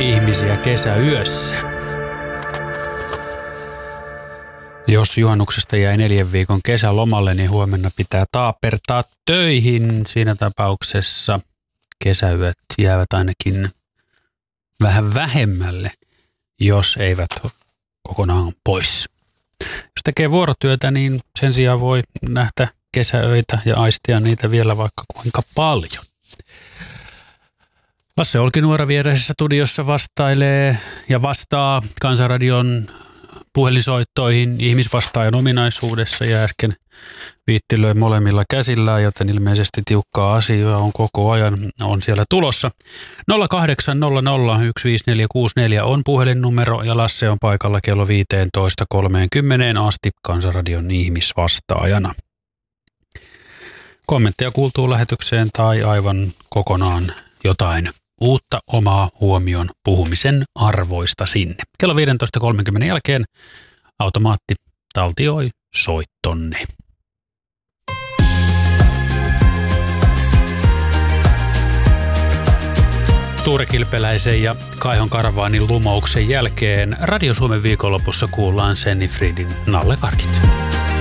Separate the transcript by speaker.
Speaker 1: ihmisiä kesäyössä. Jos juhannuksesta jäi 4 viikon kesälomalle, niin huomenna pitää taapertaa töihin. Siinä tapauksessa kesäyöt jäävät ainakin vähän vähemmälle, jos eivät kokonaan pois. Jos tekee vuorotyötä, niin sen sijaan voi nähdä kesäöitä ja aistia niitä vielä vaikka kuinka paljon. Lasse Olkinuora viereisessä studiossa vastailee ja vastaa Kansanradion puhelinsoittoihin ihmisvastaajan ominaisuudessa ja äsken viittilöi molemmilla käsillään, joten ilmeisesti tiukkaa asiaa on koko ajan on siellä tulossa. 0800 15464 on puhelinnumero ja Lasse on paikalla kello 15.30 asti Kansanradion ihmisvastaajana. Kommentteja kuultuu lähetykseen tai aivan kokonaan jotain uutta omaa huomion puhumisen arvoista sinne. Kello 15.30 jälkeen automaatti taltioi soittonne. Tuure Kilpeläisen ja Kaihon Karavaanin lumouksen jälkeen Radio Suomen viikonlopussa kuullaan Senni Friedin Nallekarkit.